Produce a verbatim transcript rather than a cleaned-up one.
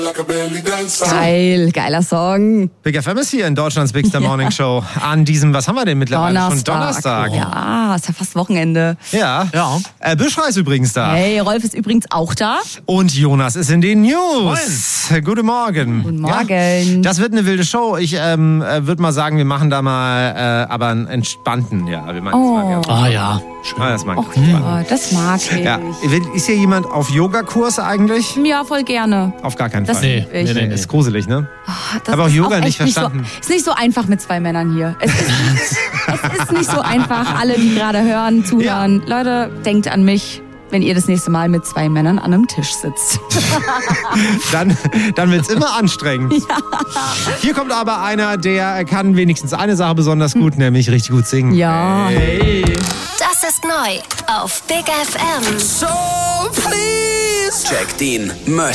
Geil, geiler Song. Big F M ist hier in Deutschlands Big Star Morning Show an diesem, was haben wir denn mittlerweile? Donnerstag. Schon Donnerstag. Ja, ist ja fast Wochenende. Ja. ja. Äh, Büschra ist übrigens da. Hey, Rolf ist übrigens auch da. Und Jonas ist in den News. Moin. Guten Morgen. Guten Morgen. Ja, das wird eine wilde Show. Ich ähm, würde mal sagen, wir machen da mal äh, aber einen entspannten. Ja, wir machen Oh. das mal gerne. Ah ja. Ah, das mag Och, ich. ja, das mag ich. Ja. Ist hier jemand auf Yogakurs eigentlich? Ja, voll gerne. Auf gar keinen Das Fall. lieb ich. nee, nee, nee. Ist gruselig, ne? Oh, das Aber auch ist Yoga nicht echt verstanden. Nicht so, ist nicht so einfach mit zwei Männern hier. Es ist, es ist nicht so einfach. Alle, die gerade hören, zuhören. Ja. Leute, denkt an mich, wenn ihr das nächste Mal mit zwei Männern an einem Tisch sitzt. dann dann wird es immer anstrengend. Ja. Hier kommt aber einer, der kann wenigstens eine Sache besonders gut, nämlich richtig gut singen. Ja. Hey. Das ist neu auf Big F M. So please check den Merch